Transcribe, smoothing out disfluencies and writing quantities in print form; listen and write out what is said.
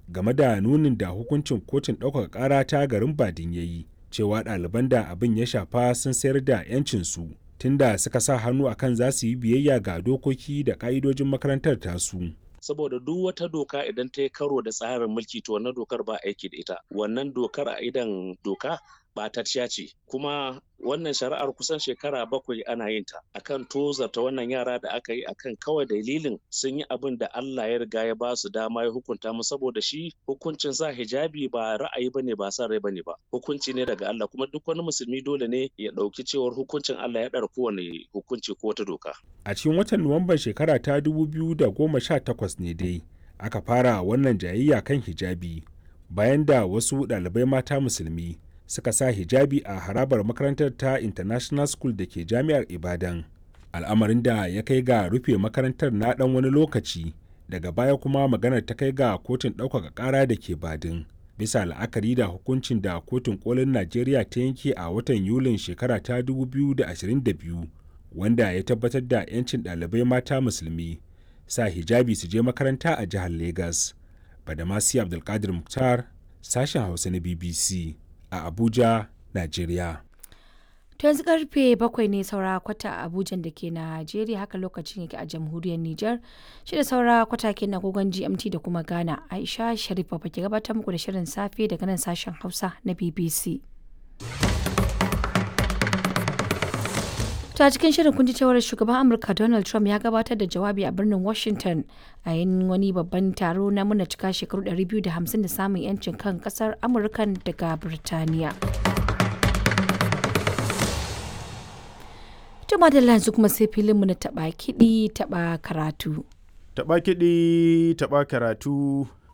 game da nunin da hukuncin kotun ɗaukaka ƙara ta garin Badin ya yi cewa ɗaliban da abin ya shafa sun sayar da 'yancinsu tunda suka sa hannu akan za su yi biyayya ga dokoki da ƙa'idojin makarantar tasu. Saboda duk wata doka idan ta yi karo da tsarin mulki to wannan dokar ba aiki da ita. Wannan dokar a idan doka ɓatacciya ce. Kuma wannan shari'ar kusan shekara 7 ana yin ta akan tozarta wannan yara da aka yi akan kawai dalilin sun yi abin da Allah ya riga ya ba su dama ya hukunta mu, saboda shi hukuncin sa hijabi ba ra'ayi bane ba san rai bane ba, hukunci ne daga Allah, kuma duk wani musulmi dole ne ya ɗauki cewar hukuncin Allah ya ɗara kowane hukunci ko wata doka. A cikin watan Nuwamban shekara ta 2018 ne dai aka fara wannan jayayya kan hijabi bayan da wasu ɗalibai mata musulmi suka sa hijabi a harabar makarantar ta International School da ke Jami'ar Ibadan. Al'amarin da ya kai ga rufe makarantar na ɗan wani lokaci, daga baya kuma maganar ta kai ga kotun ɗaukaka ƙara da ke Badin. Bisa la'akari da hukuncin da kotun ƙolin Najeriya ta yanke a watan Yulin shekara ta 2022, wanda ya tabbatar da 'yancin ɗalibai mata musulmi sa hijabi su je makaranta a jihar Legas. Badamasi Abdulkadir Mukhtar, sashen Hausa na BBC a Abuja, Najeriya. To yanzu karfe 7 ne saura kwata a Abuja da ke Najeriya, haka lokacin yake a jamhuriyar Nijar. Shi da saura kwata ke na gogon GMT da kuma Ghana. Aisha Sharif ba ke gabatar muku da shirin safe daga nan sashen Hausa na BBC. Ta cikin shirin kun ji cewar shugaban Amurka Donald Trump ya gabatar da jawabi a birnin Washington a yin wani babban taro na muna cika shekaru 250 da samun 'yancin kan kasar Amurka daga Birtaniya. Tuma da yanzu kuma sai filinmu na taɓa kiɗi taɓa karatu. Taɓa kiɗi taɓa karatu.